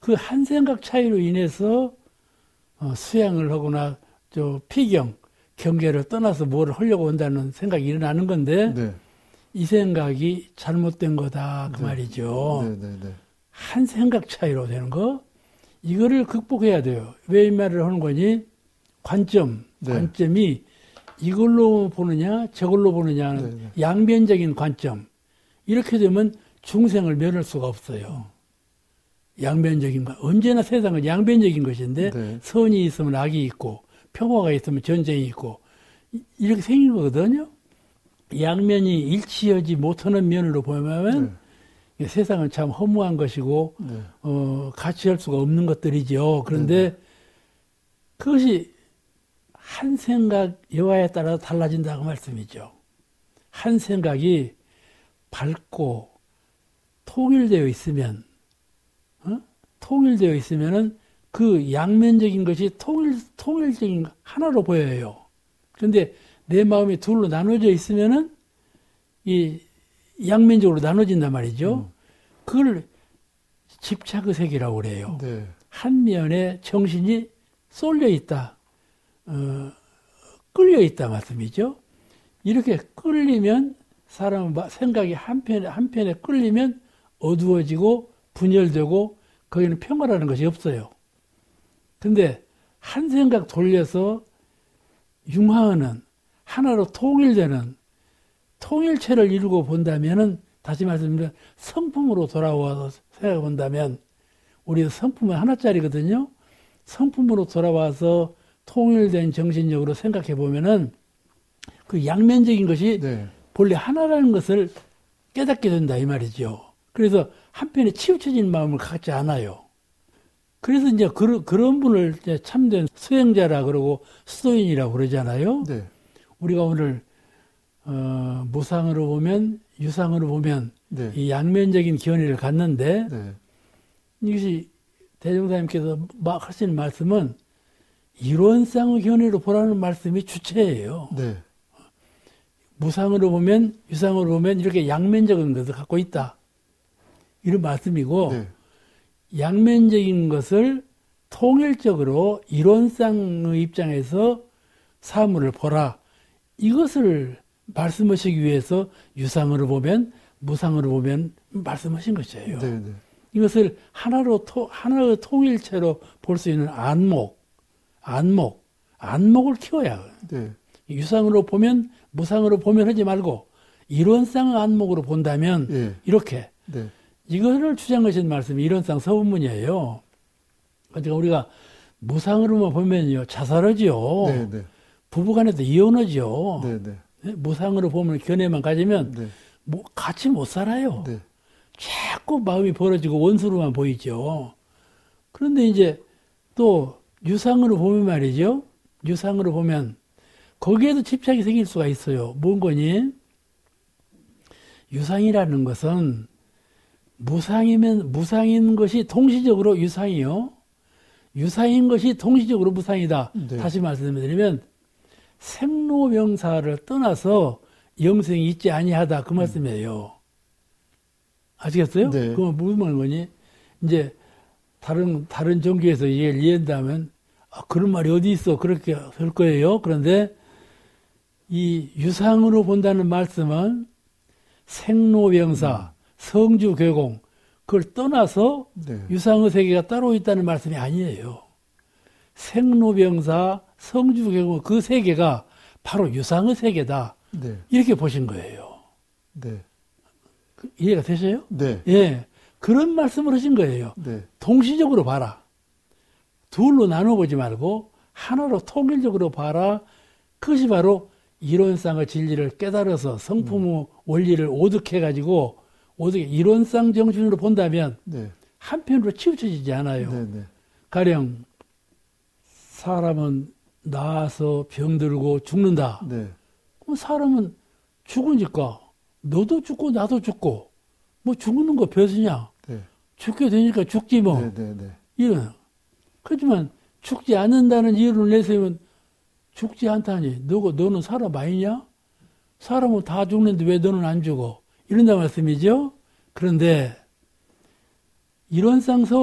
그 한 생각 차이로 인해서 수양을 하거나 피경, 경계를 떠나서 뭐를 하려고 한다는 생각이 일어나는 건데 네. 이 생각이 잘못된 거다 그 말이죠. 한 생각 차이로 되는 거 이거를 극복해야 돼요. 왜 이 말을 하는 거니? 관점이 이걸로 보느냐 저걸로 보느냐는 양면적인 관점. 이렇게 되면 중생을 면할 수가 없어요. 양면적인 것. 언제나 세상은 양면적인 것인데 선이 있으면 악이 있고 평화가 있으면 전쟁이 있고 이렇게 생긴 거거든요. 양면이 일치하지 못하는 면으로 보면 세상은 참 허무한 것이고 같이 할 수가 없는 것들이죠. 그런데 그것이 한 생각 여하에 따라 달라진다고 말씀이죠. 한 생각이 밝고 통일되어 있으면 통일되어 있으면은 그 양면적인 것이 통일적인 하나로 보여요. 그런데 내 마음이 둘로 나눠져 있으면은 이 양면적으로 나눠진단 말이죠. 그걸 집착의색이라고 그래요. 한 면에 정신이 쏠려 있다, 끌려 있다 말씀이죠. 이렇게 끌리면 사람 생각이 한편에 끌리면 어두워지고 분열되고 거기는 평화라는 것이 없어요. 근데 한 생각 돌려서 융화하는 하나로 통일되는 통일체를 이루고 본다면은 다시 말씀드리면 성품으로 돌아와서 생각해 본다면 우리 성품은 하나짜리거든요. 성품으로 돌아와서 통일된 정신력으로 생각해 보면은 그 양면적인 것이 본래 하나라는 것을 깨닫게 된다 이 말이죠. 그래서 한편에 치우쳐진 마음을 갖지 않아요. 그래서 이제 그런 분을 이제 참된 수행자라 그러고 수도인이라고 그러잖아요. 우리가 오늘 무상으로 보면 유상으로 보면 이 양면적인 견해를 갖는데 이것이 대종사님께서 하시는 말씀은 이론상의 견해로 보라는 말씀이 주체예요. 무상으로 보면 유상으로 보면 이렇게 양면적인 것을 갖고 있다. 이런 말씀이고 양면적인 것을 통일적으로 이론상의 입장에서 사물을 보라. 이것을 말씀하시기 위해서 유상으로 보면 무상으로 보면 말씀하신 것이에요. 이것을 하나의 통일체로 볼 수 있는 안목을 키워야 해요. 유상으로 보면 무상으로 보면 하지 말고 이론상의 안목으로 본다면 이렇게 이거를 주장하신 말씀이 이론상 서문문이에요. 그러니까 우리가 무상으로만 보면요 자살하지요. 부부간에도 이혼하죠. 무상으로 보면 견해만 가지면 같이 못 살아요. 자꾸 마음이 벌어지고 원수로만 보이죠. 그런데 이제 또 유상으로 보면 말이죠. 유상으로 보면 거기에도 집착이 생길 수가 있어요. 뭔 거니? 유상이라는 것은 무상인 것이 동시적으로 유상이요. 유상인 것이 동시적으로 무상이다. 다시 말씀드리면 생로병사를 떠나서 영생이 있지 아니하다 그 말씀이에요. 아시겠어요? 그건 무슨 말인 거니? 이제 다른 종교에서 이해를 이해한다면 그런 말이 어디 있어 그렇게 할 거예요. 그런데 이 유상으로 본다는 말씀은 생로병사, 성주괴공 그걸 떠나서 유상의 세계가 따로 있다는 말씀이 아니에요. 생로병사, 성주괴공 그 세계가 바로 유상의 세계다. 이렇게 보신 거예요. 이해가 되세요? 예, 그런 말씀을 하신 거예요. 동시적으로 봐라. 둘로 나눠보지 말고 하나로 통일적으로 봐라. 그것이 바로 이론상의 진리를 깨달아서 성품의 원리를 오득해가지고 이론상 정신으로 본다면 한편으로 치우쳐지지 않아요. 가령 사람은 나아서 병들고 죽는다. 그럼 사람은 죽으니까 너도 죽고 나도 죽고 뭐 죽는 거 벼스냐. 죽게 되니까 죽지 뭐. 이런. 그렇지만 죽지 않는다는 이유를 내세우면 죽지 않다니 너는 사람 아니냐? 사람은 다 죽는데 왜 너는 안 죽어? 이런다 말씀이죠. 그런데 이론상